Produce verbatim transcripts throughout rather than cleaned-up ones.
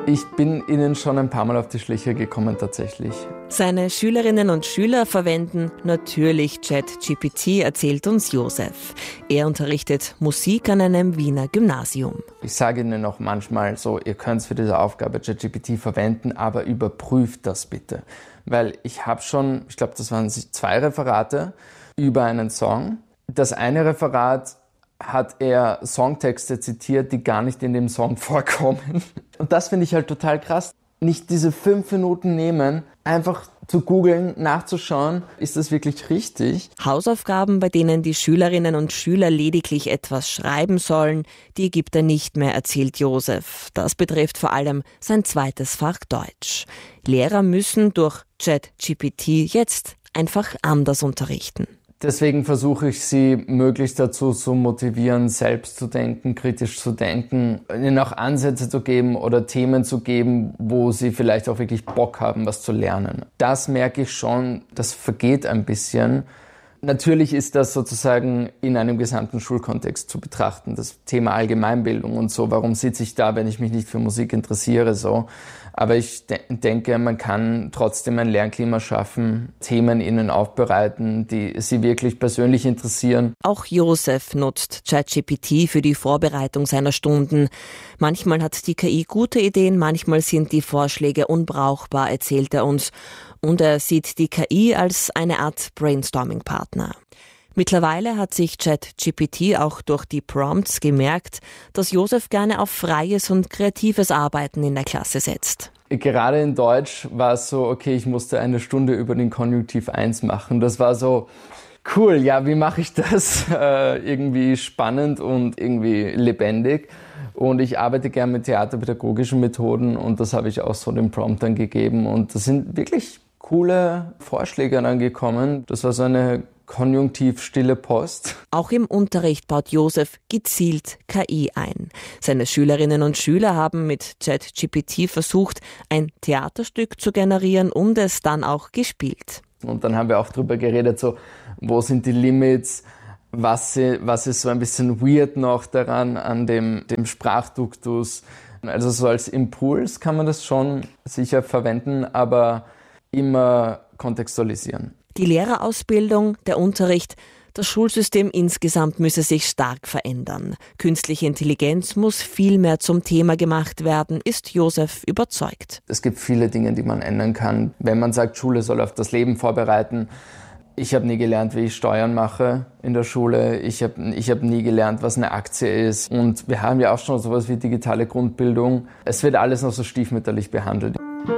Ich bin ihnen schon ein paar Mal auf die Schliche gekommen, tatsächlich. Seine Schülerinnen und Schüler verwenden natürlich ChatGPT, erzählt uns Josef. Er unterrichtet Musik an einem Wiener Gymnasium. Ich sage ihnen auch manchmal so, ihr könnt für diese Aufgabe ChatGPT verwenden, aber überprüft das bitte. Weil ich habe schon, ich glaube, das waren zwei Referate über einen Song. Das eine Referat hat er Songtexte zitiert, die gar nicht in dem Song vorkommen. Und das finde ich halt total krass. Nicht diese fünf Minuten nehmen, einfach zu googeln, nachzuschauen, ist das wirklich richtig? Hausaufgaben, bei denen die Schülerinnen und Schüler lediglich etwas schreiben sollen, die gibt er nicht mehr, erzählt Josef. Das betrifft vor allem sein zweites Fach Deutsch. Lehrer müssen durch ChatGPT jetzt einfach anders unterrichten. Deswegen versuche ich sie möglichst dazu zu motivieren, selbst zu denken, kritisch zu denken, ihnen auch Ansätze zu geben oder Themen zu geben, wo sie vielleicht auch wirklich Bock haben, was zu lernen. Das merke ich schon, das vergeht ein bisschen. Natürlich ist das sozusagen in einem gesamten Schulkontext zu betrachten, das Thema Allgemeinbildung und so. Warum sitze ich da, wenn ich mich nicht für Musik interessiere, so? Aber ich de- denke, man kann trotzdem ein Lernklima schaffen, Themen ihnen aufbereiten, die sie wirklich persönlich interessieren. Auch Josef nutzt ChatGPT für die Vorbereitung seiner Stunden. Manchmal hat die K I gute Ideen, manchmal sind die Vorschläge unbrauchbar, erzählt er uns. Und er sieht die K I als eine Art Brainstorming-Partner. Mittlerweile hat sich ChatGPT auch durch die Prompts gemerkt, dass Josef gerne auf freies und kreatives Arbeiten in der Klasse setzt. Gerade in Deutsch war es so, okay, ich musste eine Stunde über den Konjunktiv eins machen. Das war so, cool, ja, wie mache ich das? Äh, irgendwie spannend und irgendwie lebendig. Und ich arbeite gerne mit theaterpädagogischen Methoden und das habe ich auch so den Prompt dann gegeben. Und das sind wirklich coole Vorschläge dann gekommen. Das war so eine konjunktiv-stille Post. Auch im Unterricht baut Josef gezielt K I ein. Seine Schülerinnen und Schüler haben mit ChatGPT versucht, ein Theaterstück zu generieren und es dann auch gespielt. Und dann haben wir auch drüber geredet, so, wo sind die Limits, was, was ist so ein bisschen weird noch daran, an dem, dem Sprachduktus. Also so als Impuls kann man das schon sicher verwenden, aber immer kontextualisieren. Die Lehrerausbildung, der Unterricht, das Schulsystem insgesamt müsse sich stark verändern. Künstliche Intelligenz muss viel mehr zum Thema gemacht werden, ist Josef überzeugt. Es gibt viele Dinge, die man ändern kann. Wenn man sagt, Schule soll auf das Leben vorbereiten. Ich habe nie gelernt, wie ich Steuern mache in der Schule. Ich habe ich hab nie gelernt, was eine Aktie ist. Und wir haben ja auch schon sowas wie digitale Grundbildung. Es wird alles noch so stiefmütterlich behandelt.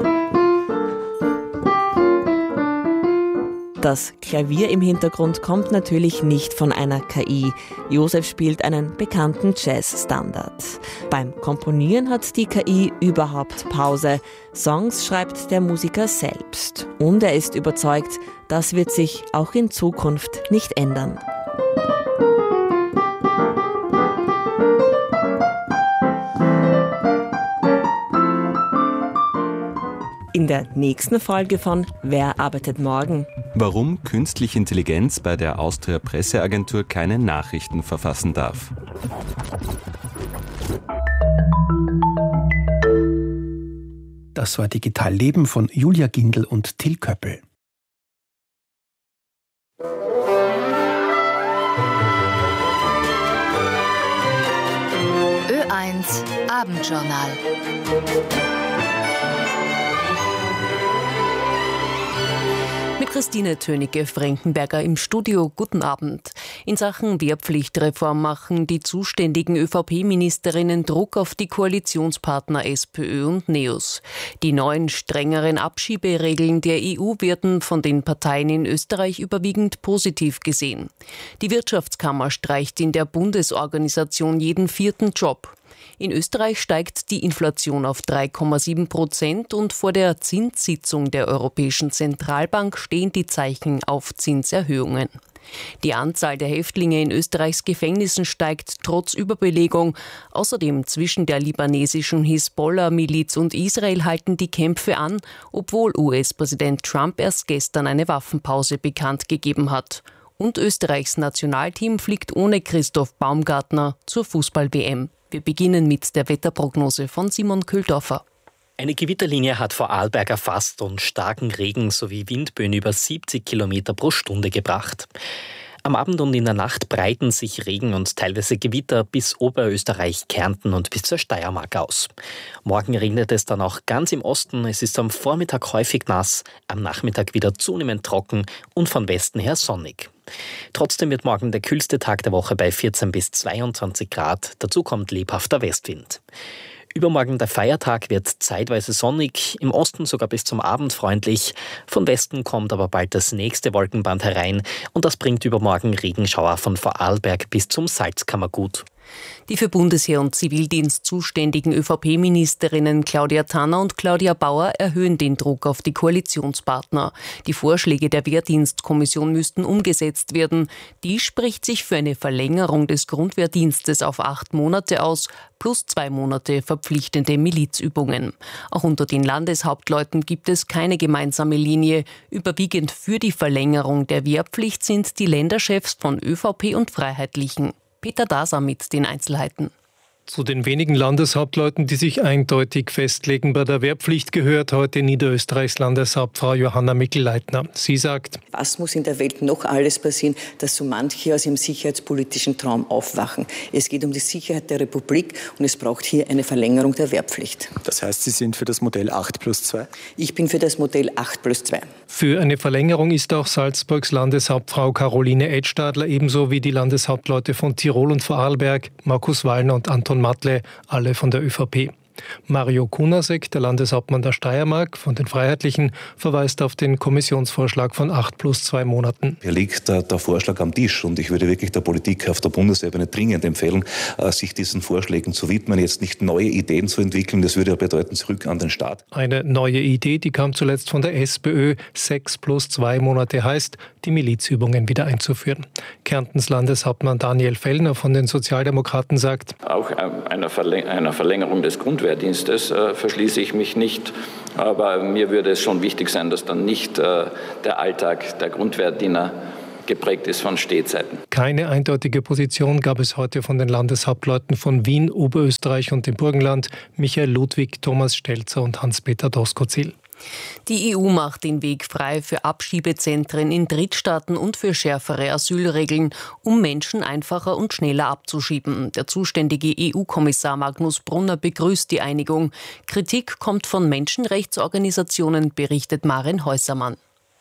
Das Klavier im Hintergrund kommt natürlich nicht von einer K I. Josef spielt einen bekannten Jazz-Standard. Beim Komponieren hat die K I überhaupt Pause. Songs schreibt der Musiker selbst. Und er ist überzeugt, das wird sich auch in Zukunft nicht ändern. In der nächsten Folge von Wer arbeitet morgen? Warum künstliche Intelligenz bei der Austria Presseagentur keine Nachrichten verfassen darf. Das war Digital Leben von Julia Gindel und Till Köppel. Ö eins Abendjournal. Mit Christine Tönicke-Frankenberger im Studio. Guten Abend. In Sachen Wehrpflichtreform machen die zuständigen ÖVP-Ministerinnen Druck auf die Koalitionspartner SPÖ und NEOS. Die neuen, strengeren Abschieberegeln der E U werden von den Parteien in Österreich überwiegend positiv gesehen. Die Wirtschaftskammer streicht in der Bundesorganisation jeden vierten Job. In Österreich steigt die Inflation auf drei Komma sieben Prozent und vor der Zinssitzung der Europäischen Zentralbank stehen die Zeichen auf Zinserhöhungen. Die Anzahl der Häftlinge in Österreichs Gefängnissen steigt trotz Überbelegung. Außerdem zwischen der libanesischen Hisbollah-Miliz und Israel halten die Kämpfe an, obwohl U S-Präsident Trump erst gestern eine Waffenpause bekannt gegeben hat. Und Österreichs Nationalteam fliegt ohne Christoph Baumgartner zur Fußball-W M. Wir beginnen mit der Wetterprognose von Simon Kühldorfer. Eine Gewitterlinie hat Vorarlberg erfasst und starken Regen sowie Windböen über siebzig Kilometer pro Stunde gebracht. Am Abend und in der Nacht breiten sich Regen und teilweise Gewitter bis Oberösterreich, Kärnten und bis zur Steiermark aus. Morgen regnet es dann auch ganz im Osten. Es ist am Vormittag häufig nass, am Nachmittag wieder zunehmend trocken und von Westen her sonnig. Trotzdem wird morgen der kühlste Tag der Woche bei vierzehn bis zweiundzwanzig Grad. Dazu kommt lebhafter Westwind. Übermorgen der Feiertag wird zeitweise sonnig, im Osten sogar bis zum Abend freundlich. Von Westen kommt aber bald das nächste Wolkenband herein und das bringt übermorgen Regenschauer von Vorarlberg bis zum Salzkammergut. Die für Bundesheer und Zivildienst zuständigen ÖVP-Ministerinnen Claudia Tanner und Claudia Bauer erhöhen den Druck auf die Koalitionspartner. Die Vorschläge der Wehrdienstkommission müssten umgesetzt werden. Die spricht sich für eine Verlängerung des Grundwehrdienstes auf acht Monate aus, plus zwei Monate verpflichtende Milizübungen. Auch unter den Landeshauptleuten gibt es keine gemeinsame Linie. Überwiegend für die Verlängerung der Wehrpflicht sind die Länderchefs von ÖVP und Freiheitlichen. Peter Daser mit den Einzelheiten. Zu den wenigen Landeshauptleuten, die sich eindeutig festlegen bei der Wehrpflicht, gehört heute Niederösterreichs Landeshauptfrau Johanna Mikl-Leitner. Sie sagt: Was muss in der Welt noch alles passieren, dass so manche aus ihrem sicherheitspolitischen Traum aufwachen? Es geht um die Sicherheit der Republik und es braucht hier eine Verlängerung der Wehrpflicht. Das heißt, Sie sind für das Modell acht plus zwei? Ich bin für das Modell acht plus zwei. Für eine Verlängerung ist auch Salzburgs Landeshauptfrau Caroline Edstadler ebenso wie die Landeshauptleute von Tirol und Vorarlberg, Markus Wallner und Anton Matle, alle von der ÖVP. Mario Kunasek, der Landeshauptmann der Steiermark von den Freiheitlichen, verweist auf den Kommissionsvorschlag von acht plus zwei Monaten. Hier liegt der, der Vorschlag am Tisch und ich würde wirklich der Politik auf der Bundesebene dringend empfehlen, sich diesen Vorschlägen zu widmen, jetzt nicht neue Ideen zu entwickeln. Das würde ja bedeuten, zurück an den Staat. Eine neue Idee, die kam zuletzt von der SPÖ. sechs plus zwei Monate heißt, die Milizübungen wieder einzuführen. Kärntens Landeshauptmann Daniel Fellner von den Sozialdemokraten sagt: Auch einer Verlängerung des Grundwehrdienstes Wehrdienstes äh, verschließe ich mich nicht. Aber mir würde es schon wichtig sein, dass dann nicht äh, der Alltag der Grundwehrdiener geprägt ist von Stehzeiten. Keine eindeutige Position gab es heute von den Landeshauptleuten von Wien, Oberösterreich und dem Burgenland, Michael Ludwig, Thomas Stelzer und Hans-Peter Doskozil. Die E U macht den Weg frei für Abschiebezentren in Drittstaaten und für schärfere Asylregeln, um Menschen einfacher und schneller abzuschieben. Der zuständige E U-Kommissar Magnus Brunner begrüßt die Einigung. Kritik kommt von Menschenrechtsorganisationen, berichtet Maren Häusermann.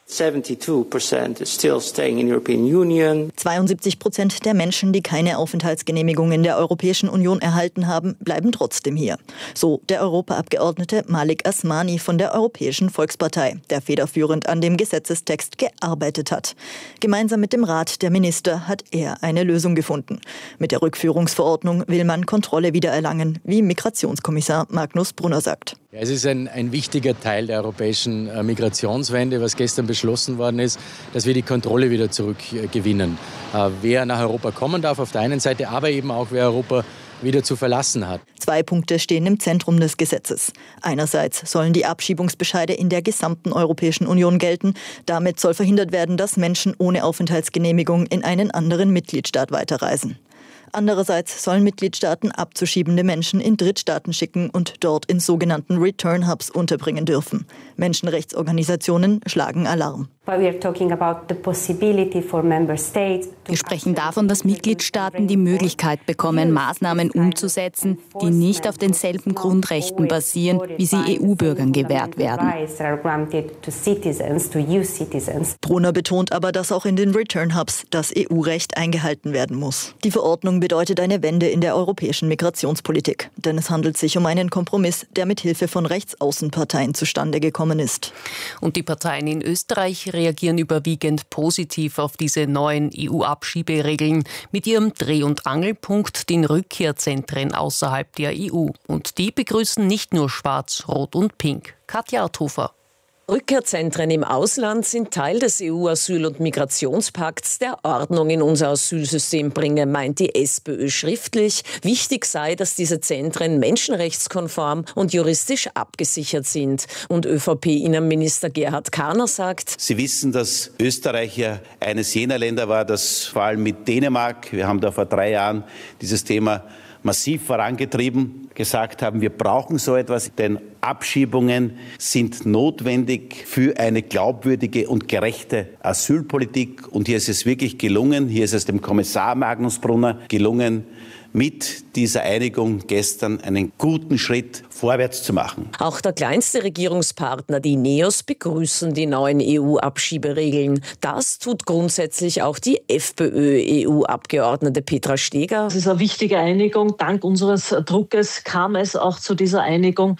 zweiundsiebzig Prozent der Menschen, die keine Aufenthaltsgenehmigung in der Europäischen Union erhalten haben, bleiben trotzdem hier. So der Europaabgeordnete Malik Asmani von der Europäischen Volkspartei, der federführend an dem Gesetzestext gearbeitet hat. Gemeinsam mit dem Rat der Minister hat er eine Lösung gefunden. Mit der Rückführungsverordnung will man Kontrolle wiedererlangen, wie Migrationskommissar Magnus Brunner sagt. Ja, es ist ein, ein wichtiger Teil der europäischen äh, Migrationswende, was gestern beschlossen worden ist, dass wir die Kontrolle wieder zurückgewinnen. Äh, wer nach Europa kommen darf auf der einen Seite, aber eben auch wer Europa wieder zu verlassen hat. Zwei Punkte stehen im Zentrum des Gesetzes. Einerseits sollen die Abschiebungsbescheide in der gesamten Europäischen Union gelten. Damit soll verhindert werden, dass Menschen ohne Aufenthaltsgenehmigung in einen anderen Mitgliedstaat weiterreisen. Andererseits sollen Mitgliedstaaten abzuschiebende Menschen in Drittstaaten schicken und dort in sogenannten Return Hubs unterbringen dürfen. Menschenrechtsorganisationen schlagen Alarm. Wir sprechen davon, dass Mitgliedstaaten die Möglichkeit bekommen, Maßnahmen umzusetzen, die nicht auf denselben Grundrechten basieren, wie sie E U-Bürgern gewährt werden. Brunner betont aber, dass auch in den Return Hubs das E U-Recht eingehalten werden muss. Die Verordnung bedeutet eine Wende in der europäischen Migrationspolitik. Denn es handelt sich um einen Kompromiss, der mit Hilfe von Rechtsaußenparteien zustande gekommen ist. Und die Parteien in Österreich reagieren überwiegend positiv auf diese neuen E U-Abschieberegeln mit ihrem Dreh- und Angelpunkt den Rückkehrzentren außerhalb der E U. Und die begrüßen nicht nur Schwarz, Rot und Pink. Katja Arthofer. Rückkehrzentren im Ausland sind Teil des E U-Asyl- und Migrationspakts, der Ordnung in unser Asylsystem bringe, meint die SPÖ schriftlich. Wichtig sei, dass diese Zentren menschenrechtskonform und juristisch abgesichert sind. Und ÖVP-Innenminister Gerhard Karner sagt: Sie wissen, dass Österreich ja eines jener Länder war, das vor allem mit Dänemark, wir haben da vor drei Jahren dieses Thema massiv vorangetrieben, gesagt haben, wir brauchen so etwas, denn Abschiebungen sind notwendig für eine glaubwürdige und gerechte Asylpolitik. Und hier ist es wirklich gelungen, hier ist es dem Kommissar Magnus Brunner gelungen, mit dieser Einigung gestern einen guten Schritt vorwärts zu machen. Auch der kleinste Regierungspartner, die NEOS, begrüßen die neuen E U-Abschieberegeln. Das tut grundsätzlich auch die FPÖ-E U-Abgeordnete Petra Steger. Es ist eine wichtige Einigung. Dank unseres Druckes kam es auch zu dieser Einigung.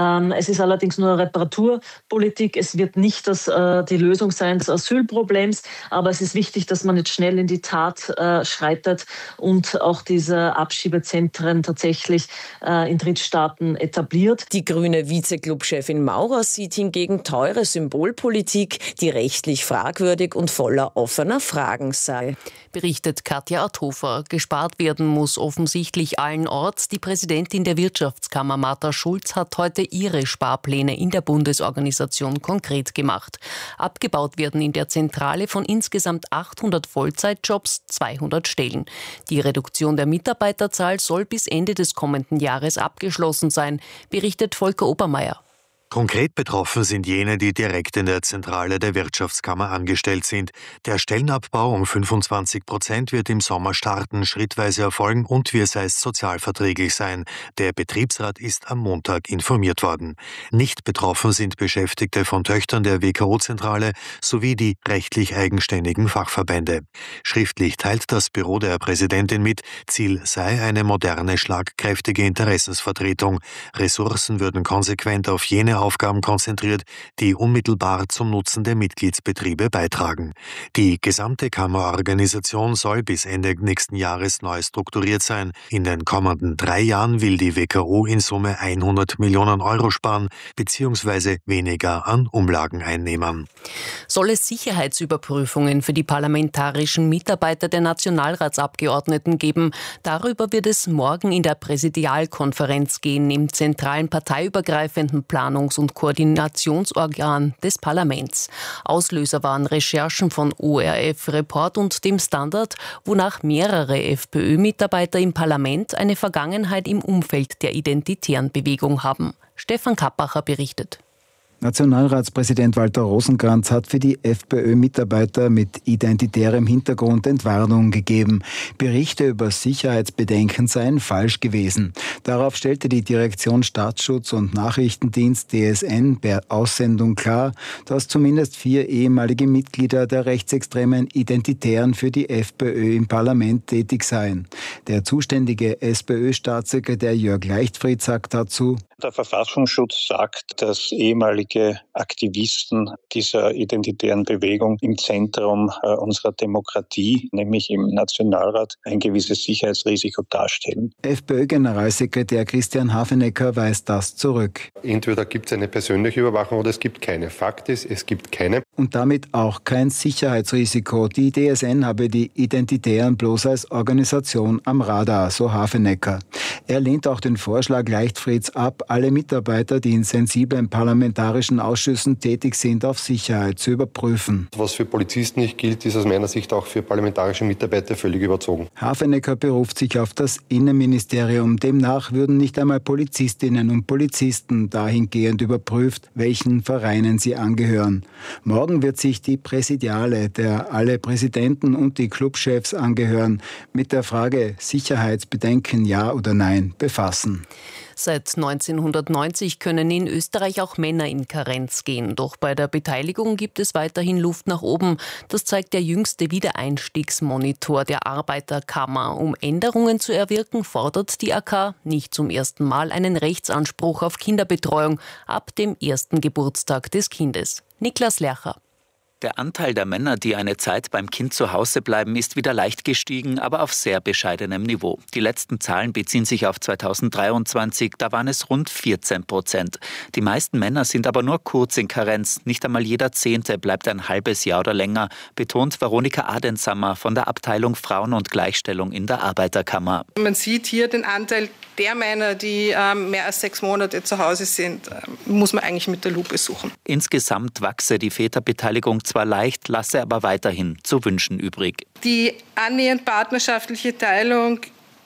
Es ist allerdings nur eine Reparaturpolitik. Es wird nicht das, die Lösung sein des Asylproblems. Aber es ist wichtig, dass man jetzt schnell in die Tat schreitet und auch diese Abschiebezentren tatsächlich äh, in Drittstaaten etabliert. Die grüne Vize-Club-Chefin Maurer sieht hingegen teure Symbolpolitik, die rechtlich fragwürdig und voller offener Fragen sei. Berichtet Katja Arthofer. Gespart werden muss offensichtlich allenorts. Die Präsidentin der Wirtschaftskammer Martha Schulz hat heute ihre Sparpläne in der Bundesorganisation konkret gemacht. Abgebaut werden in der Zentrale von insgesamt achthundert Vollzeitjobs zweihundert Stellen. Die Reduktion der Mitarbeiterzahl soll bis Ende des kommenden Jahres abgeschlossen sein, berichtet Volker Obermeier. Konkret betroffen sind jene, die direkt in der Zentrale der Wirtschaftskammer angestellt sind. Der Stellenabbau um fünfundzwanzig Prozent wird im Sommer starten, schrittweise erfolgen und wie es heißt, sozialverträglich sein. Der Betriebsrat ist am Montag informiert worden. Nicht betroffen sind Beschäftigte von Töchtern der W K O-Zentrale sowie die rechtlich eigenständigen Fachverbände. Schriftlich teilt das Büro der Präsidentin mit, Ziel sei eine moderne, schlagkräftige Interessensvertretung. Ressourcen würden konsequent auf jene Aufgaben konzentriert, die unmittelbar zum Nutzen der Mitgliedsbetriebe beitragen. Die gesamte Kammerorganisation soll bis Ende nächsten Jahres neu strukturiert sein. In den kommenden drei Jahren will die W K O in Summe hundert Millionen Euro sparen bzw. weniger an Umlagen einnehmen. Soll es Sicherheitsüberprüfungen für die parlamentarischen Mitarbeiter der Nationalratsabgeordneten geben? Darüber wird es morgen in der Präsidialkonferenz gehen, im zentralen parteiübergreifenden Planungs- und Koordinationsorgan des Parlaments. Auslöser waren Recherchen von O R F Report und dem Standard, wonach mehrere FPÖ-Mitarbeiter im Parlament eine Vergangenheit im Umfeld der identitären Bewegung haben. Stefan Kappacher berichtet. Nationalratspräsident Walter Rosenkranz hat für die FPÖ-Mitarbeiter mit identitärem Hintergrund Entwarnung gegeben. Berichte über Sicherheitsbedenken seien falsch gewesen. Darauf stellte die Direktion Staatsschutz und Nachrichtendienst D S N per Aussendung klar, dass zumindest vier ehemalige Mitglieder der rechtsextremen Identitären für die FPÖ im Parlament tätig seien. Der zuständige SPÖ-Staatssekretär Jörg Leichtfried sagt dazu: Der Verfassungsschutz sagt, dass ehemalige Aktivisten dieser identitären Bewegung im Zentrum äh, unserer Demokratie, nämlich im Nationalrat, ein gewisses Sicherheitsrisiko darstellen. FPÖ-Generalsekretär Christian Hafenecker weist das zurück. Entweder gibt es eine persönliche Überwachung oder es gibt keine. Fakt ist, es gibt keine. Und damit auch kein Sicherheitsrisiko. Die D S N habe die Identitären bloß als Organisation am Radar, so Hafenecker. Er lehnt auch den Vorschlag Leichtfrieds ab, alle Mitarbeiter, die in sensiblen parlamentarischen Ausschüssen tätig sind, auf Sicherheit zu überprüfen. Was für Polizisten nicht gilt, ist aus meiner Sicht auch für parlamentarische Mitarbeiter völlig überzogen. Hafenecker beruft sich auf das Innenministerium. Demnach würden nicht einmal Polizistinnen und Polizisten dahingehend überprüft, welchen Vereinen sie angehören. Morgen wird sich die Präsidiale, der alle Präsidenten und die Clubchefs angehören, mit der Frage Sicherheitsbedenken ja oder nein befassen. Seit neunzehnhundertneunzig können in Österreich auch Männer in Karenz gehen. Doch bei der Beteiligung gibt es weiterhin Luft nach oben. Das zeigt der jüngste Wiedereinstiegsmonitor der Arbeiterkammer. Um Änderungen zu erwirken, fordert die A K nicht zum ersten Mal einen Rechtsanspruch auf Kinderbetreuung ab dem ersten Geburtstag des Kindes. Niklas Lercher. Der Anteil der Männer, die eine Zeit beim Kind zu Hause bleiben, ist wieder leicht gestiegen, aber auf sehr bescheidenem Niveau. Die letzten Zahlen beziehen sich auf zweitausenddreiundzwanzig, da waren es rund vierzehn Prozent. Die meisten Männer sind aber nur kurz in Karenz. Nicht einmal jeder Zehnte bleibt ein halbes Jahr oder länger, betont Veronika Adensammer von der Abteilung Frauen und Gleichstellung in der Arbeiterkammer. Man sieht hier den Anteil der Männer, die ähm, mehr als sechs Monate zu Hause sind, äh, muss man eigentlich mit der Lupe suchen. Insgesamt wachse die Väterbeteiligung zwar leicht, lasse aber weiterhin zu wünschen übrig. Die annähernd partnerschaftliche Teilung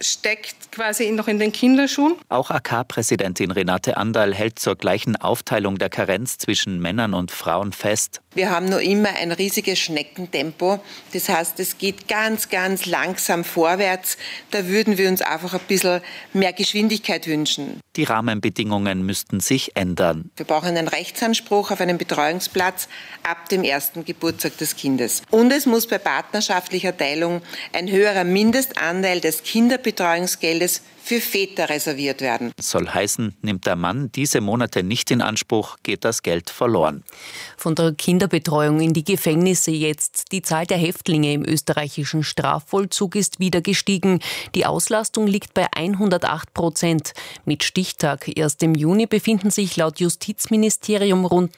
steckt quasi noch in den Kinderschuhen. Auch A K-Präsidentin Renate Anderl hält zur gleichen Aufteilung der Karenz zwischen Männern und Frauen fest. Wir haben noch immer ein riesiges Schneckentempo. Das heißt, es geht ganz, ganz langsam vorwärts. Da würden wir uns einfach ein bisschen mehr Geschwindigkeit wünschen. Die Rahmenbedingungen müssten sich ändern. Wir brauchen einen Rechtsanspruch auf einen Betreuungsplatz ab dem ersten Geburtstag des Kindes. Und es muss bei partnerschaftlicher Teilung ein höherer Mindestanteil des Kinderbetreuungsgeldes für Väter reserviert werden. Soll heißen, nimmt der Mann diese Monate nicht in Anspruch, geht das Geld verloren. Von der Kinderbetreuung in die Gefängnisse jetzt. Die Zahl der Häftlinge im österreichischen Strafvollzug ist wieder gestiegen. Die Auslastung liegt bei hundertacht Prozent. Mit Stichtag erst im Juni befinden sich laut Justizministerium rund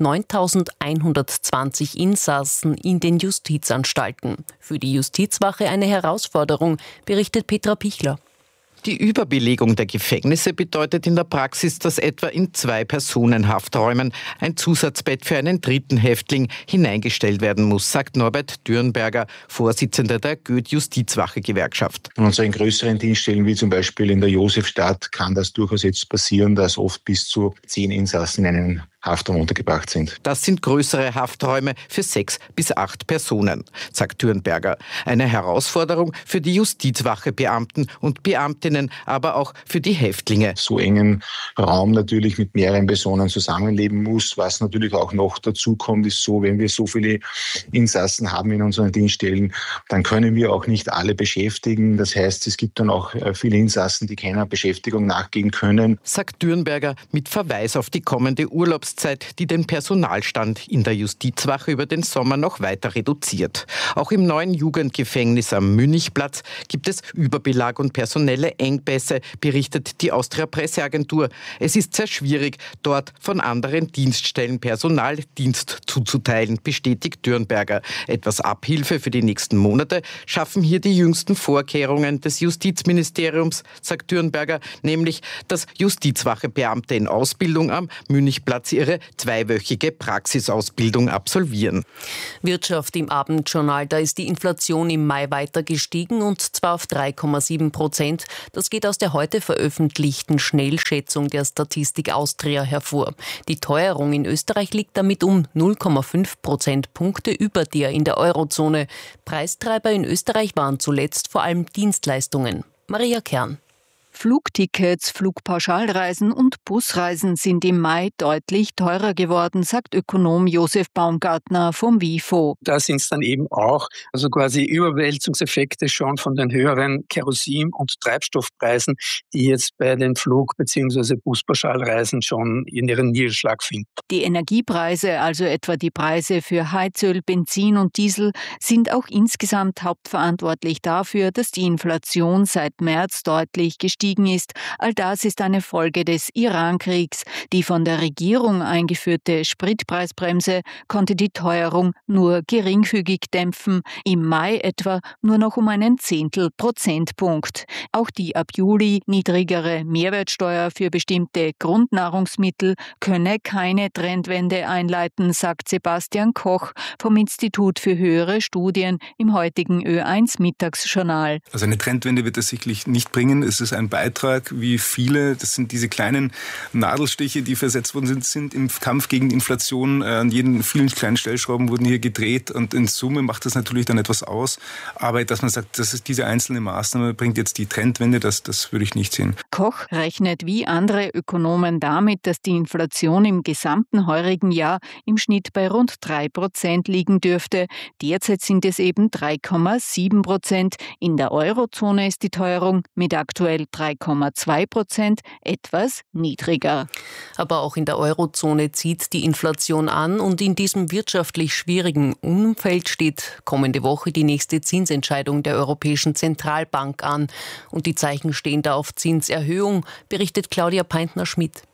neuntausendeinhundertzwanzig Insassen in den Justizanstalten. Für die Justizwache eine Herausforderung, berichtet Petra Pichler. Die Überbelegung der Gefängnisse bedeutet in der Praxis, dass etwa in zwei Personenhafträumen ein Zusatzbett für einen dritten Häftling hineingestellt werden muss, sagt Norbert Dürnberger, Vorsitzender der Goethe-Justizwache-Gewerkschaft. Und in größeren Dienststellen wie zum Beispiel in der Josefstadt kann das durchaus jetzt passieren, dass oft bis zu zehn Insassen in einen Haftraum untergebracht sind. Das sind größere Hafträume für sechs bis acht Personen, sagt Dürnberger. Eine Herausforderung für die Justizwache-Beamten und Beamtinnen, aber auch für die Häftlinge. So engen Raum natürlich mit mehreren Personen zusammenleben muss. Was natürlich auch noch dazu kommt, ist so, wenn wir so viele Insassen haben in unseren Dienststellen, dann können wir auch nicht alle beschäftigen. Das heißt, es gibt dann auch viele Insassen, die keiner Beschäftigung nachgehen können, sagt Dürnberger mit Verweis auf die kommende Urlaubszeit, die den Personalstand in der Justizwache über den Sommer noch weiter reduziert. Auch im neuen Jugendgefängnis am Münchplatz gibt es Überbelag und personelle Engpässe, berichtet die Austria-Presseagentur. Es ist sehr schwierig, dort von anderen Dienststellen Personaldienst zuzuteilen, bestätigt Dürnberger. Etwas Abhilfe für die nächsten Monate schaffen hier die jüngsten Vorkehrungen des Justizministeriums, sagt Dürnberger, nämlich, dass Justizwache-Beamte in Ausbildung am Münchplatz ihre zweiwöchige Praxisausbildung absolvieren. Wirtschaft im Abendjournal, da ist die Inflation im Mai weiter gestiegen und zwar auf drei Komma sieben Prozent. Das geht aus der heute veröffentlichten Schnellschätzung der Statistik Austria hervor. Die Teuerung in Österreich liegt damit um null Komma fünf Prozentpunkte über der in der Eurozone. Preistreiber in Österreich waren zuletzt vor allem Dienstleistungen. Maria Kern. Flugtickets, Flugpauschalreisen und Busreisen sind im Mai deutlich teurer geworden, sagt Ökonom Josef Baumgartner vom WIFO. Da sind es dann eben auch also quasi Überwälzungseffekte schon von den höheren Kerosin- und Treibstoffpreisen, die jetzt bei den Flug- bzw. Buspauschalreisen schon in ihren Niederschlag finden. Die Energiepreise, also etwa die Preise für Heizöl, Benzin und Diesel, sind auch insgesamt hauptverantwortlich dafür, dass die Inflation seit März deutlich gestiegen ist. All das ist eine Folge des Iran-Kriegs. Die von der Regierung eingeführte Spritpreisbremse konnte die Teuerung nur geringfügig dämpfen, im Mai etwa nur noch um einen Zehntel Prozentpunkt. Auch die ab Juli niedrigere Mehrwertsteuer für bestimmte Grundnahrungsmittel könne keine Trendwende einleiten, sagt Sebastian Koch vom Institut für höhere Studien im heutigen Ö eins Mittagsjournal. Also eine Trendwende wird es sicherlich nicht bringen. Es ist ein Beitrag, wie viele, das sind diese kleinen Nadelstiche, die versetzt worden sind, sind im Kampf gegen die Inflation. An jeden vielen kleinen Stellschrauben wurden hier gedreht und in Summe macht das natürlich dann etwas aus. Aber dass man sagt, das ist diese einzelne Maßnahme bringt jetzt die Trendwende, das, das würde ich nicht sehen. Koch rechnet wie andere Ökonomen damit, dass die Inflation im gesamten heurigen Jahr im Schnitt bei rund drei Prozent liegen dürfte. Derzeit sind es eben drei Komma sieben Prozent. In der Eurozone ist die Teuerung mit aktuell drei Komma zwei Prozent etwas niedriger. Aber auch in der Eurozone zieht die Inflation an und in diesem wirtschaftlich schwierigen Umfeld steht kommende Woche die nächste Zinsentscheidung der Europäischen Zentralbank an. Und die Zeichen stehen da auf Zinserhöhung, berichtet Claudia Peintner-Schmidt.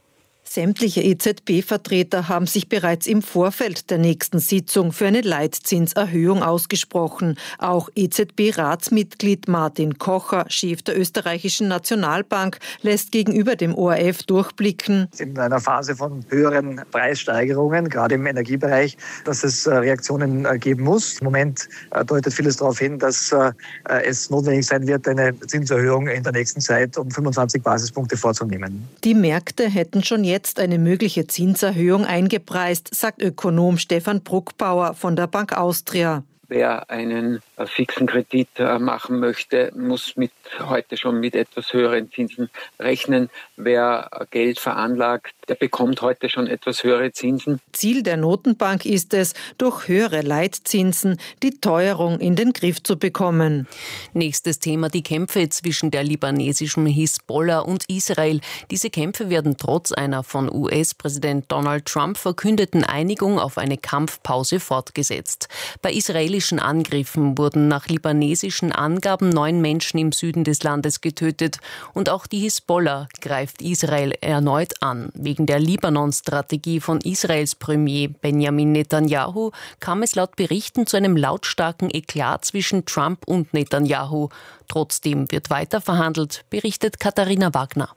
Sämtliche E Z B-Vertreter haben sich bereits im Vorfeld der nächsten Sitzung für eine Leitzinserhöhung ausgesprochen. Auch E Z B-Ratsmitglied Martin Kocher, Chef der österreichischen Nationalbank, lässt gegenüber dem O R F durchblicken. In einer Phase von höheren Preissteigerungen, gerade im Energiebereich, dass es Reaktionen geben muss. Im Moment deutet vieles darauf hin, dass es notwendig sein wird, eine Zinserhöhung in der nächsten Zeit um fünfundzwanzig Basispunkte vorzunehmen. Die Märkte hätten schon jetzt eine mögliche Zinserhöhung eingepreist, sagt Ökonom Stefan Bruckbauer von der Bank Austria. Wer einen fixen Kredit machen möchte, muss mit heute schon mit etwas höheren Zinsen rechnen. Wer Geld veranlagt, der bekommt heute schon etwas höhere Zinsen. Ziel der Notenbank ist es, durch höhere Leitzinsen die Teuerung in den Griff zu bekommen. Nächstes Thema: die Kämpfe zwischen der libanesischen Hisbollah und Israel. Diese Kämpfe werden trotz einer von U S-Präsident Donald Trump verkündeten Einigung auf eine Kampfpause fortgesetzt. Bei israelischen Angriffen wurden nach libanesischen Angaben neun Menschen im Süden des Landes getötet. Und auch die Hisbollah greift Israel erneut an. Wegen der Libanon-Strategie von Israels Premier Benjamin Netanyahu kam es laut Berichten zu einem lautstarken Eklat zwischen Trump und Netanyahu. Trotzdem wird weiter verhandelt, berichtet Katharina Wagner.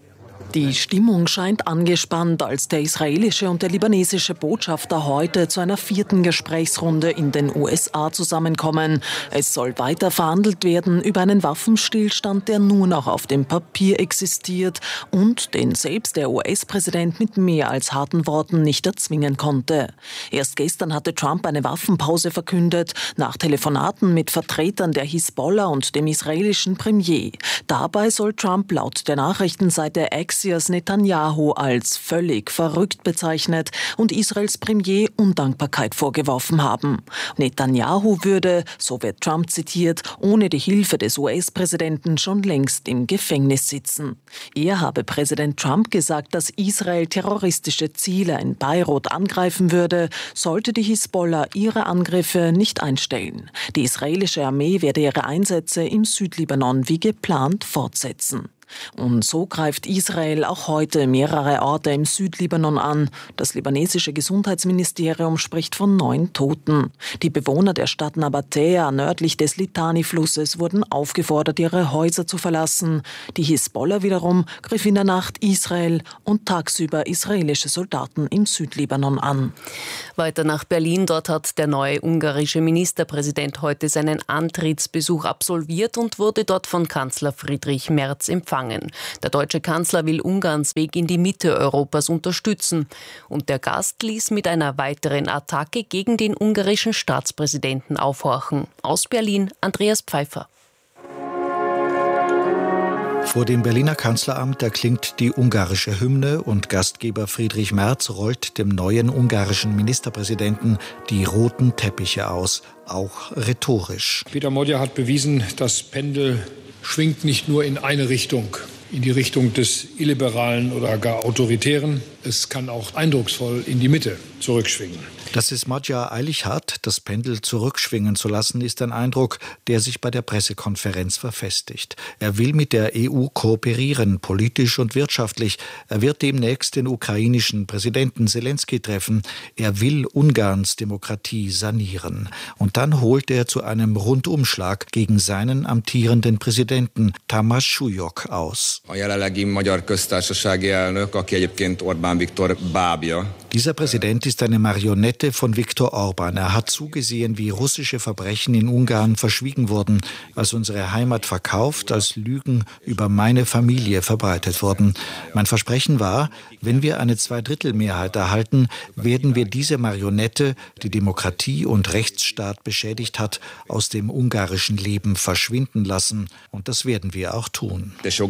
Die Stimmung scheint angespannt, als der israelische und der libanesische Botschafter heute zu einer vierten Gesprächsrunde in den U S A zusammenkommen. Es soll weiter verhandelt werden über einen Waffenstillstand, der nur noch auf dem Papier existiert und den selbst der U S-Präsident mit mehr als harten Worten nicht erzwingen konnte. Erst gestern hatte Trump eine Waffenpause verkündet, nach Telefonaten mit Vertretern der Hisbollah und dem israelischen Premier. Dabei soll Trump laut der Nachrichtenseite Axios Netanyahu als völlig verrückt bezeichnet und Israels Premier Undankbarkeit vorgeworfen haben. Netanyahu würde, so wird Trump zitiert, ohne die Hilfe des U S-Präsidenten schon längst im Gefängnis sitzen. Er habe Präsident Trump gesagt, dass Israel terroristische Ziele in Beirut angreifen würde, sollte die Hisbollah ihre Angriffe nicht einstellen. Die israelische Armee werde ihre Einsätze im Südlibanon wie geplant fortsetzen. Und so greift Israel auch heute mehrere Orte im Südlibanon an. Das libanesische Gesundheitsministerium spricht von neun Toten. Die Bewohner der Stadt Nabatea nördlich des Litani-Flusses wurden aufgefordert, ihre Häuser zu verlassen. Die Hisbollah wiederum griff in der Nacht Israel und tagsüber israelische Soldaten im Südlibanon an. Weiter nach Berlin. Dort hat der neue ungarische Ministerpräsident heute seinen Antrittsbesuch absolviert und wurde dort von Kanzler Friedrich Merz empfangen. Der deutsche Kanzler will Ungarns Weg in die Mitte Europas unterstützen. Und der Gast ließ mit einer weiteren Attacke gegen den ungarischen Staatspräsidenten aufhorchen. Aus Berlin, Andreas Pfeiffer. Vor dem Berliner Kanzleramt erklingt die ungarische Hymne und Gastgeber Friedrich Merz rollt dem neuen ungarischen Ministerpräsidenten die roten Teppiche aus, auch rhetorisch. Peter Modja hat bewiesen, das Pendel schwingt nicht nur in eine Richtung, in die Richtung des Illiberalen oder gar Autoritären. Es kann auch eindrucksvoll in die Mitte zurückschwingen. Dass es Magyar eilig hat, das Pendel zurückschwingen zu lassen, ist ein Eindruck, der sich bei der Pressekonferenz verfestigt. Er will mit der E U kooperieren, politisch und wirtschaftlich. Er wird demnächst den ukrainischen Präsidenten Selenskyj treffen. Er will Ungarns Demokratie sanieren. Und dann holt er zu einem Rundumschlag gegen seinen amtierenden Präsidenten Tamás Súlyog aus. A jelenlegi Magyar Köztársasági Elnök, aki egyébként Orbán Viktor bábja. Dieser Präsident ist eine Marionette von Viktor Orban. Er hat zugesehen, wie russische Verbrechen in Ungarn verschwiegen wurden, als unsere Heimat verkauft, als Lügen über meine Familie verbreitet wurden. Mein Versprechen war, wenn wir eine Zweidrittelmehrheit erhalten, werden wir diese Marionette, die Demokratie und Rechtsstaat beschädigt hat, aus dem ungarischen Leben verschwinden lassen. Und das werden wir auch tun.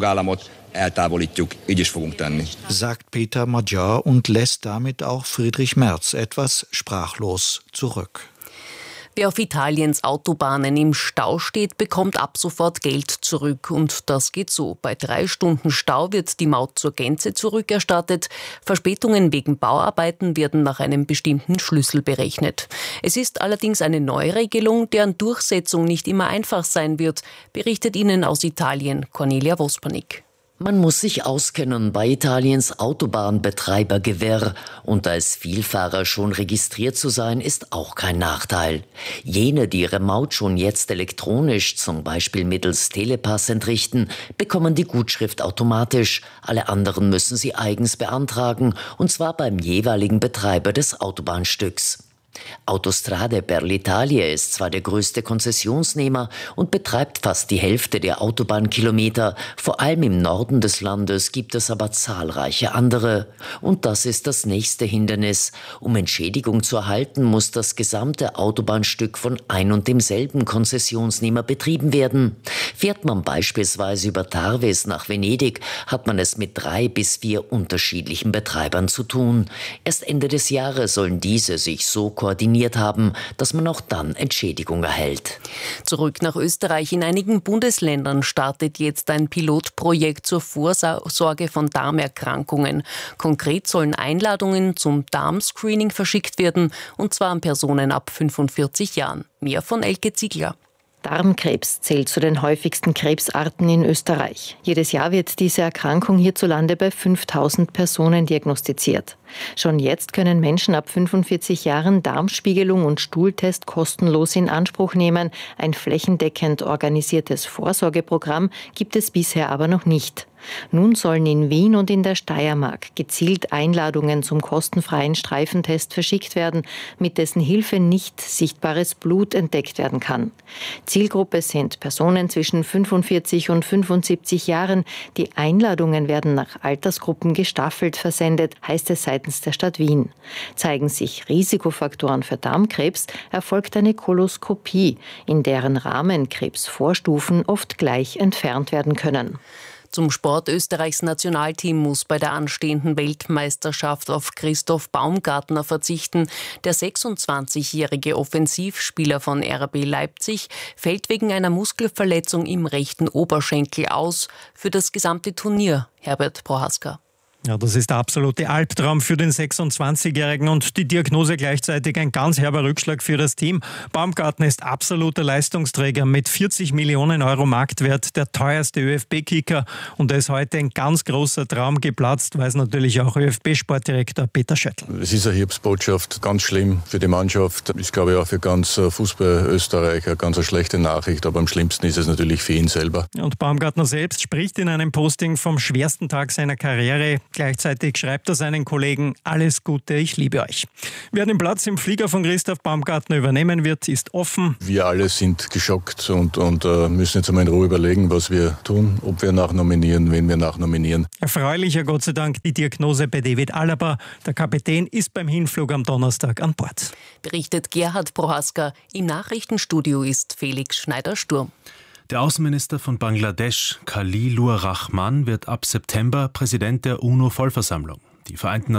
Sagt Peter Magyar und lässt damit auch Friedrich Merz etwas sprachlos zurück. Wer auf Italiens Autobahnen im Stau steht, bekommt ab sofort Geld zurück. Und das geht so. Bei drei Stunden Stau wird die Maut zur Gänze zurückerstattet. Verspätungen wegen Bauarbeiten werden nach einem bestimmten Schlüssel berechnet. Es ist allerdings eine Neuregelung, deren Durchsetzung nicht immer einfach sein wird, berichtet Ihnen aus Italien Cornelia Vospanik. Man muss sich auskennen bei Italiens Autobahnbetreibergewerr und als Vielfahrer schon registriert zu sein, ist auch kein Nachteil. Jene, die ihre Maut schon jetzt elektronisch, zum Beispiel mittels Telepass entrichten, bekommen die Gutschrift automatisch. Alle anderen müssen sie eigens beantragen, und zwar beim jeweiligen Betreiber des Autobahnstücks. Autostrade per l'Italia ist zwar der größte Konzessionsnehmer und betreibt fast die Hälfte der Autobahnkilometer. Vor allem im Norden des Landes gibt es aber zahlreiche andere. Und das ist das nächste Hindernis. Um Entschädigung zu erhalten, muss das gesamte Autobahnstück von ein und demselben Konzessionsnehmer betrieben werden. Fährt man beispielsweise über Tarvis nach Venedig, hat man es mit drei bis vier unterschiedlichen Betreibern zu tun. Erst Ende des Jahres sollen diese sich so koordiniert haben, dass man auch dann Entschädigung erhält. Zurück nach Österreich. In einigen Bundesländern startet jetzt ein Pilotprojekt zur Vorsorge von Darmerkrankungen. Konkret sollen Einladungen zum Darmscreening verschickt werden, und zwar an Personen ab fünfundvierzig Jahren. Mehr von Elke Ziegler. Darmkrebs zählt zu den häufigsten Krebsarten in Österreich. Jedes Jahr wird diese Erkrankung hierzulande bei fünftausend Personen diagnostiziert. Schon jetzt können Menschen ab fünfundvierzig Jahren Darmspiegelung und Stuhltest kostenlos in Anspruch nehmen. Ein flächendeckend organisiertes Vorsorgeprogramm gibt es bisher aber noch nicht. Nun sollen in Wien und in der Steiermark gezielt Einladungen zum kostenfreien Streifentest verschickt werden, mit dessen Hilfe nicht sichtbares Blut entdeckt werden kann. Zielgruppe sind Personen zwischen fünfundvierzig und fünfundsiebzig Jahren. Die Einladungen werden nach Altersgruppen gestaffelt versendet, heißt es seitens der Stadt Wien. Zeigen sich Risikofaktoren für Darmkrebs, erfolgt eine Koloskopie, in deren Rahmen Krebsvorstufen oft gleich entfernt werden können. Zum Sport. Österreichs Nationalteam muss bei der anstehenden Weltmeisterschaft auf Christoph Baumgartner verzichten. Der sechsundzwanzigjährige Offensivspieler von R B Leipzig fällt wegen einer Muskelverletzung im rechten Oberschenkel aus für das gesamte Turnier. Herbert Prohaska. Ja, das ist der absolute Albtraum für den sechsundzwanzigjährigen und die Diagnose gleichzeitig ein ganz herber Rückschlag für das Team. Baumgartner ist absoluter Leistungsträger mit vierzig Millionen Euro Marktwert, der teuerste Ö F B-Kicker, und da ist heute ein ganz großer Traum geplatzt, weiß natürlich auch Ö F B-Sportdirektor Peter Schöttl. Es ist eine Hilfsbotschaft, ganz schlimm für die Mannschaft. Ist, glaube ich, auch für ganz Fußball Österreich eine ganz schlechte Nachricht, aber am schlimmsten ist es natürlich für ihn selber. Und Baumgartner selbst spricht in einem Posting vom schwersten Tag seiner Karriere. Gleichzeitig schreibt er seinen Kollegen: Alles Gute, ich liebe euch. Wer den Platz im Flieger von Christoph Baumgartner übernehmen wird, ist offen. Wir alle sind geschockt und, und uh, müssen jetzt einmal in Ruhe überlegen, was wir tun, ob wir nachnominieren, wen wir nachnominieren. Erfreulicher Gott sei Dank die Diagnose bei David Alaba. Der Kapitän ist beim Hinflug am Donnerstag an Bord. Berichtet Gerhard Prohaska. Im Nachrichtenstudio ist Felix Schneider-Sturm. Der Außenminister von Bangladesch, Khalilur Rahman, wird ab September Präsident der UNO-Vollversammlung. Die Vereinten